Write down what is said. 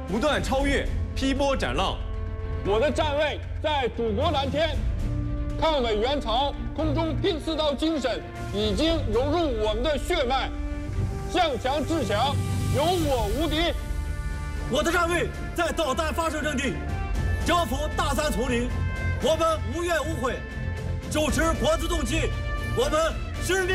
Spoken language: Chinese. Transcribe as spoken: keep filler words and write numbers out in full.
不断超越，劈波斩浪。 我的站位在祖国蓝天，抗美援朝、空中拼刺刀精神已经融入我们的血脉，向强制强，有我无敌。 我的站位在导弹发射阵地，征服大山丛林，我们无怨无悔，手持国字重器，我们使命。